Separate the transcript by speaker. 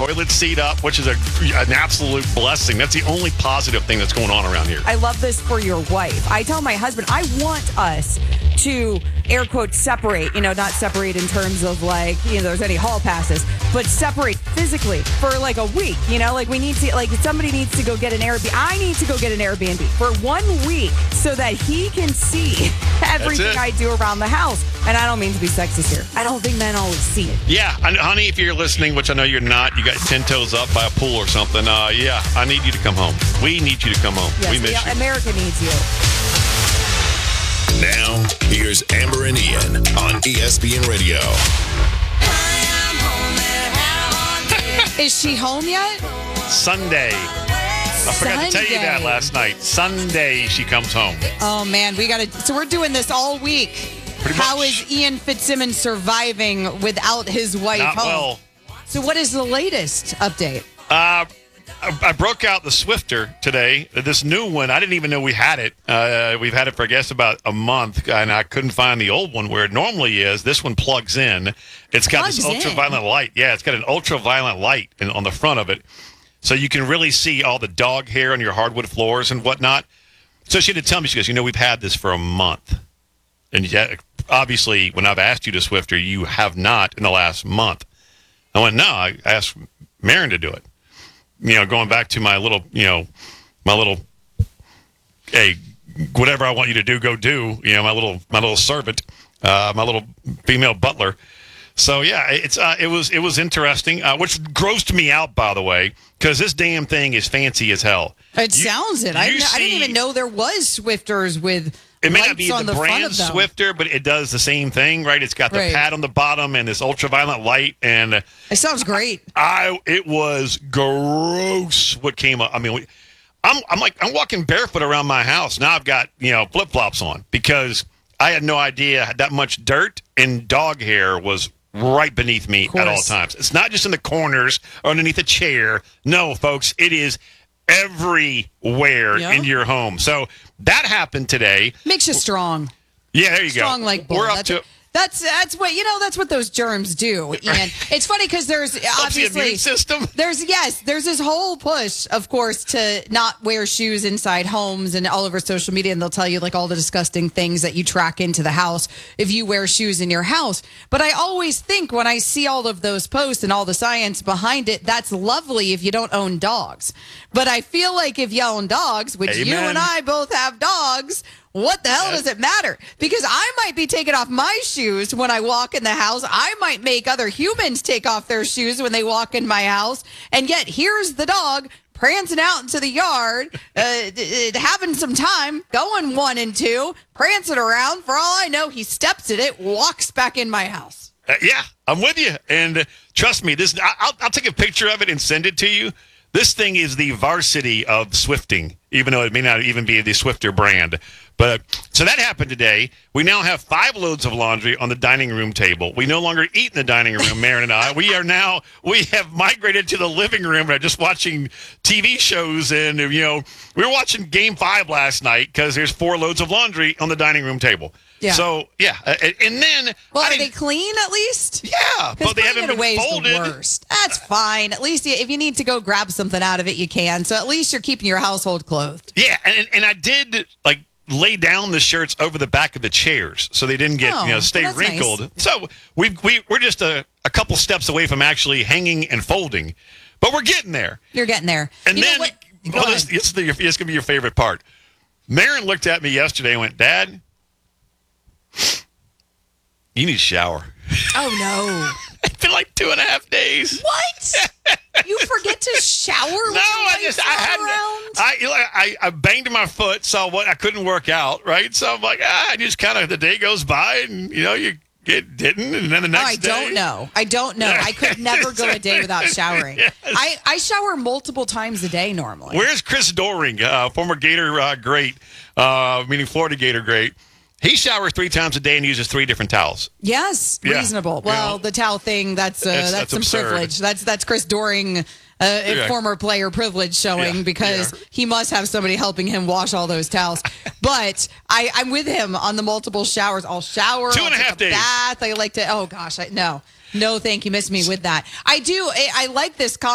Speaker 1: toilet seat up, which is an absolute blessing. That's the only positive thing that's going on around here.
Speaker 2: I love this for your wife. I tell my husband, I want us to, air quotes, separate, not separate in terms of there's any hall passes, but separate physically for like a week, we need to, somebody needs to go get an Airbnb. I need to go get an Airbnb for 1 week so that he can see everything I do around the house. And I don't mean to be sexist here. I don't think men always see it.
Speaker 1: Yeah, and honey, if you're listening, which I know you're not, you got 10 toes up by a pool or something, I need you to come home. We need you to come home.
Speaker 2: Yes,
Speaker 1: we miss you.
Speaker 2: America needs you.
Speaker 3: Now, here's Amber and Ian on ESPN Radio.
Speaker 4: Is she home yet?
Speaker 1: Sunday. I forgot to tell you that last night. Sunday, she comes home.
Speaker 4: Oh, man. So we're doing this all week. How is Ian Fitzsimmons surviving without his wife
Speaker 1: Not
Speaker 4: home?
Speaker 1: well.
Speaker 4: So what is the latest update?
Speaker 1: I broke out the Swifter today. This new one, I didn't even know we had it. We've had it for, I guess, about a month, and I couldn't find the old one where it normally is. This one plugs in. It's got this ultraviolet light. Yeah, it's got an ultraviolet light on the front of it. So you can really see all the dog hair on your hardwood floors and whatnot. So she had to tell me, she goes, we've had this for a month. And yet, obviously, when I've asked you to Swifter, you have not in the last month. I went, no, I asked Marin to do it. Going back to my little, hey, whatever I want you to do, go do. My little servant, my little female butler. So yeah, it was interesting, which grossed me out, by the way, because this damn thing is fancy as hell.
Speaker 4: It sounds it. I didn't even know there was Swifters with.
Speaker 1: It may not be the brand Swifter, but it does the same thing, right? It's got the pad on the bottom and this ultraviolet light, and
Speaker 4: it sounds great.
Speaker 1: It was gross what came up. I mean, I'm walking barefoot around my house now. I've got flip flops on because I had no idea that much dirt and dog hair was right beneath me at all times. It's not just in the corners or underneath a chair. No, folks, it is everywhere in your home. So that happened today.
Speaker 4: Makes you strong.
Speaker 1: Yeah, there you go.
Speaker 4: Strong like bull.
Speaker 1: We're up to.
Speaker 4: That's what those germs do. And it's funny because there's obviously
Speaker 1: the immune system.
Speaker 4: There's this whole push, of course, to not wear shoes inside homes and all over social media, and they'll tell you all the disgusting things that you track into the house if you wear shoes in your house. But I always think when I see all of those posts and all the science behind it, that's lovely if you don't own dogs. But I feel like if you own dogs, which you and I both have dogs, what the hell does it matter? Because I might be taking off my shoes when I walk in the house. I might make other humans take off their shoes when they walk in my house. And yet here's the dog prancing out into the yard, having some time, going 1 and 2, prancing around. For all I know, he steps in it, walks back in my house.
Speaker 1: Yeah, I'm with you. And trust me, I'll take a picture of it and send it to you. This thing is the varsity of Swifting, even though it may not even be the Swifter brand. But so that happened today. We now have 5 loads of laundry on the dining room table. We no longer eat in the dining room, Marin and I. We have migrated to the living room. We're just watching TV shows, and we were watching Game 5 last night because there's 4 loads of laundry on the dining room table. Yeah. So yeah, and then
Speaker 4: are they clean at least?
Speaker 1: Yeah, but they haven't been folded.
Speaker 4: The worst. That's fine. At least if you need to go grab something out of it, you can. So at least you're keeping your household clothed.
Speaker 1: Yeah, and I did lay down the shirts over the back of the chairs so they didn't get stay wrinkled. Nice. So we're just a couple steps away from actually hanging and folding, but we're getting there.
Speaker 4: You're getting there.
Speaker 1: And this is going to be your favorite part. Marin looked at me yesterday and went, "Dad, you need a shower."
Speaker 4: Oh, no.
Speaker 1: It's been like 2.5 days.
Speaker 4: What? You forget to shower?
Speaker 1: No, I banged my foot, so I couldn't work out, right? So I'm like, I just kind of, the day goes by, and, you didn't, and then the next day.
Speaker 4: I don't know. I could never go a day without showering. Yes. I shower multiple times a day normally.
Speaker 1: Where's Chris Doring, former Gator great, meaning Florida Gator great? He showers 3 times a day and uses 3 different towels.
Speaker 4: Yes, reasonable. Well, the towel thing, that's some
Speaker 1: absurd.
Speaker 4: Privilege. That's Chris Doring, former player privilege showing because he must have somebody helping him wash all those towels. But I'm with him on the multiple showers. I'll shower.
Speaker 1: 2.5 days.
Speaker 4: Bath. I like to, no, thank you. Miss me with that. I do. I like this